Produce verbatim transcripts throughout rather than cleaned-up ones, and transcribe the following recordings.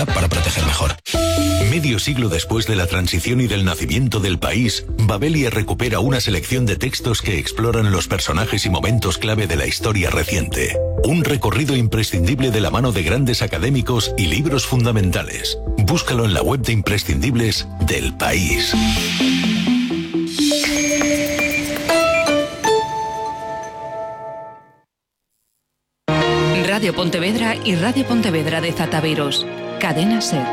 para proteger mejor. Medio siglo después de la transición y del nacimiento del país, Babelia recupera una selección de textos que exploran los personajes y momentos clave de la historia reciente. Un recorrido imprescindible de la mano de grandes académicos y libros fundamentales. Búscalo en la web de imprescindibles del País. Radio Pontevedra y Radio Pontevedra de Zataveros. Cadena SER.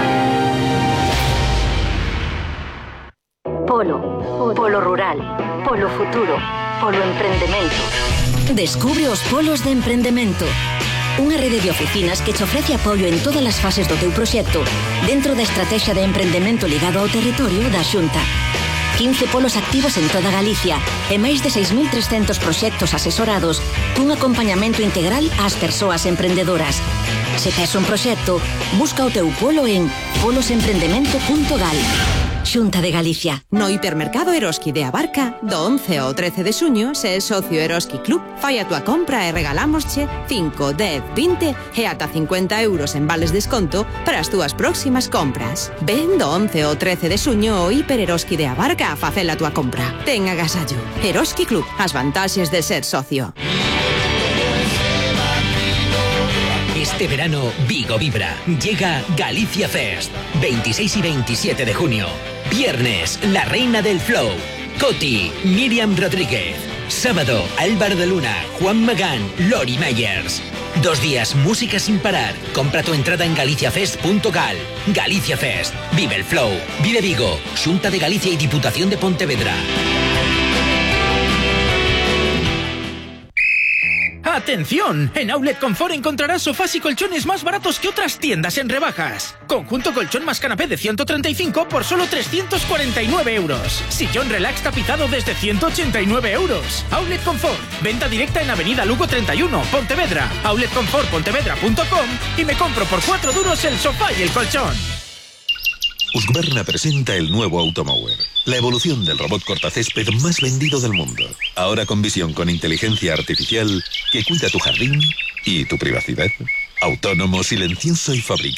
Polo, Polo Rural, Polo Futuro, Polo Emprendemento. Descubre os polos de emprendemento. Unha rede de oficinas que te ofrece apoio en todas as fases do teu proxecto dentro da estrategia de emprendemento ligado ao territorio da Xunta. quince polos activos en toda Galicia e máis de seis mil trescentos proxectos asesorados cun acompañamento integral ás persoas emprendedoras. Se tes un proxecto, busca o teu polo en polos emprendemento punto gal. Xunta de Galicia. No hipermercado Eroski de Abarca, do once ao trece de xuño, se é socio Eroski Club, fai a tua compra e regalámosche cinco, dez, vinte e ata cincuenta euros en vales desconto para as túas próximas compras. Ven do once ao trece de xuño ao Hiper Eroski de Abarca a facer a tua compra. Ten agasallo. Eroski Club, as vantaxes de ser socio. Este verano, Vigo vibra. Llega Galicia Fest. veintiséis y veintisiete de junio. Viernes, la reina del flow. Coti, Miriam Rodríguez. Sábado, Álvaro de Luna, Juan Magán, Lori Meyers. Dos días, música sin parar. Compra tu entrada en galicia fest punto gal. Galicia Fest. Vive el flow. Vive Vigo. Xunta de Galicia y Diputación de Pontevedra. ¡Atención! En Outlet Confort encontrarás sofás y colchones más baratos que otras tiendas en rebajas. Conjunto colchón más canapé de ciento treinta y cinco por solo trescientos cuarenta y nueve euros. Sillón relax tapizado desde ciento ochenta y nueve euros. Outlet Confort. Venta directa en Avenida Lugo treinta y uno, Pontevedra. outlet confort pontevedra punto com y me compro por cuatro duros el sofá y el colchón. Husqvarna presenta el nuevo Automower, la evolución del robot cortacésped más vendido del mundo. Ahora con visión con inteligencia artificial que cuida tu jardín y tu privacidad. Autónomo, silencioso y fabricado